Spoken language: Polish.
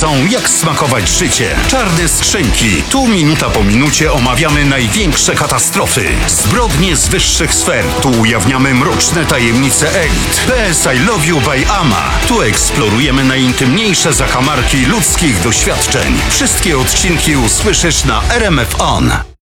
wiedzą, jak smakować życie. Czarne skrzynki. Tu minuta po minucie omawiamy największe katastrofy. Zbrodnie z wyższych sfer. Tu ujawniamy mroczne tajemnice elit. PS I Love You by Ama. Tu eksplorujemy najintymniejsze zakamarki ludzkich doświadczeń. Wszystkie odcinki usłyszysz na RMF On.